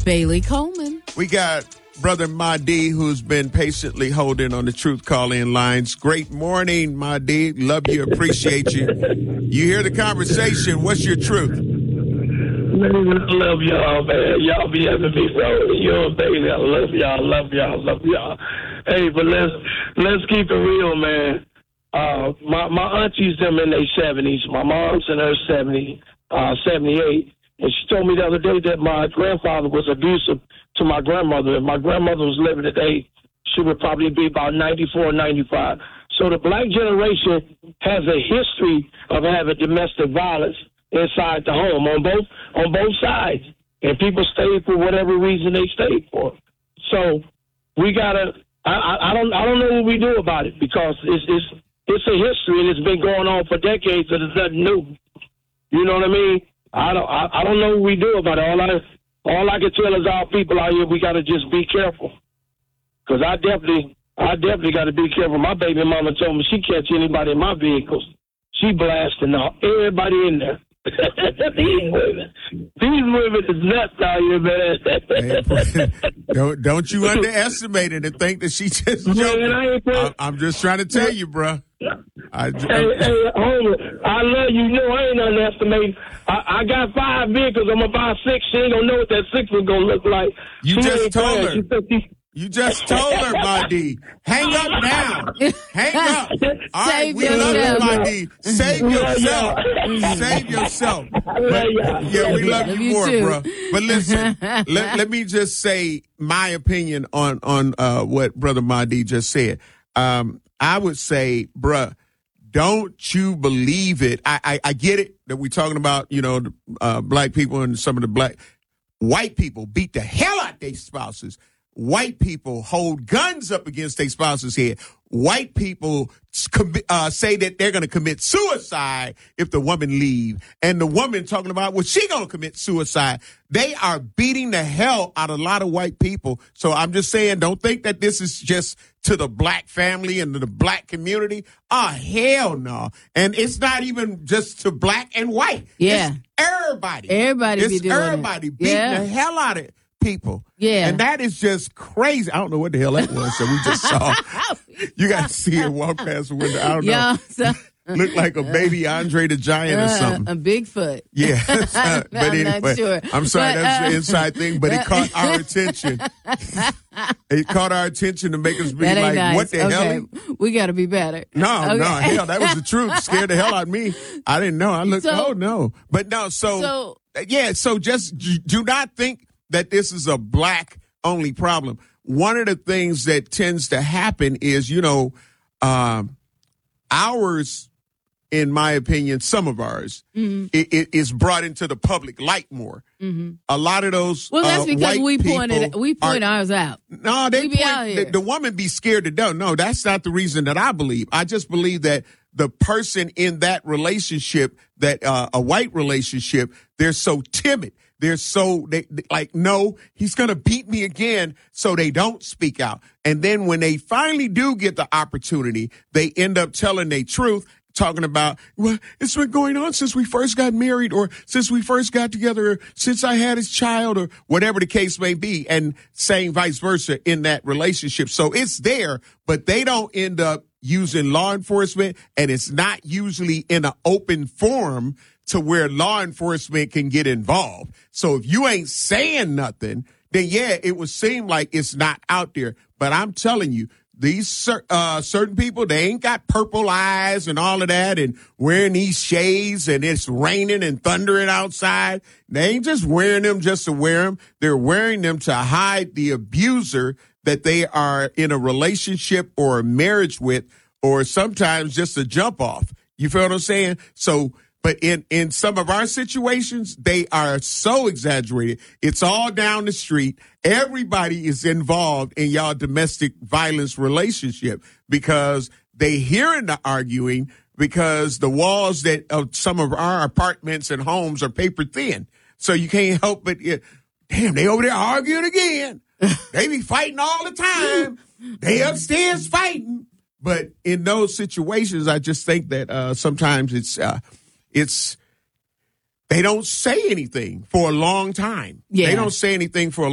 Bailey Coleman. We got Brother Mahdi, who's been patiently holding on the truth call-in lines. Great morning, Mahdi. Love you, appreciate you. You hear the conversation. What's your truth? Man, I love y'all, man. Y'all be having me so. You're baby. I love y'all. Hey, but let's keep it real, man. My aunties, them in their 70s. My mom's in her 78. And she told me the other day that my grandfather was abusive to my grandmother. If my grandmother was living today, she would probably be about 94, 95. So the black generation has a history of having domestic violence inside the home on both sides. And people stay for whatever reason they stay for. So we gotta I don't know what we do about it, because it's a history and it's been going on for decades and it's nothing new. You know what I mean? I don't know what we do about it. All I can tell is our people out here, we got to just be careful. Because I definitely got to be careful. My baby mama told me she catch anybody in my vehicles, she blasting everybody in there. These women is nuts out here, man. Don't you underestimate it and think that she just joking. I'm just trying to tell you, bro. Hey, homie, I love you. No, I ain't underestimating. I got 5 vehicles. I'm going to buy 6. She ain't going to know what that 6 is going to look like. You just told her, Mahdi. Hang up now. Hang up. All right, we love you, Mahdi. Save yourself. Save yourself. Yeah, we love you more, bro. But listen, let me just say my opinion on what Brother Mahdi just said. I would say, bruh, don't you believe it? I get it that we're talking about, black people and some of the white people beat the hell out their spouses. White people hold guns up against their spouses' head. White people say that they're going to commit suicide if the woman leave. And the woman talking about, well, she going to commit suicide. They are beating the hell out of a lot of white people. So I'm just saying, don't think that this is just to the black family and to the black community. Oh, hell no. And it's not even just to black and white. Yeah. It's everybody. Everybody be doing everybody it. beating the hell out of it. People. Yeah. And that is just crazy. I don't know what the hell that was that we just saw. You got to see it walk past the window. I don't know. So, look like a baby Andre the Giant or something. A Bigfoot. Yeah. But anyway, I'm not sure. I'm sorry, that's the inside thing, but it caught our attention. It caught our attention to make us be like, nice. What the hell? We got to be better. No, hell, that was the truth. Scared the hell out of me. I didn't know. I looked, oh no. But no, so just do not think that this is a black only problem. One of the things that tends to happen is, ours, in my opinion, some of ours, it is brought into the public light more. Mm-hmm. A lot of those that's because we point ours out. No, the woman be scared to death. No, that's not the reason that I believe. I just believe that the person in that relationship, that a white relationship, they're so timid. They're so no, he's going to beat me again. So they don't speak out. And then when they finally do get the opportunity, they end up telling their truth, talking about, well, it's been going on since we first got married, or since we first got together, or since I had his child, or whatever the case may be, and saying vice versa in that relationship. So it's there, but they don't end up using law enforcement, and it's not usually in an open forum to where law enforcement can get involved. So if you ain't saying nothing, then yeah, it would seem like it's not out there. But I'm telling you, these certain people, they ain't got purple eyes and all of that and wearing these shades and it's raining and thundering outside. They ain't just wearing them just to wear them. They're wearing them to hide the abuser that they are in a relationship or a marriage with, or sometimes just a jump off. You feel what I'm saying? So, but in some of our situations, they are so exaggerated. It's all down the street. Everybody is involved in y'all domestic violence relationship because they hearing the arguing, because the walls of some of our apartments and homes are paper thin. So you can't help but, damn, they over there arguing again. They be fighting all the time. They upstairs fighting. But in those situations, I just think that sometimes they don't say anything for a long time. Yeah. They don't say anything for a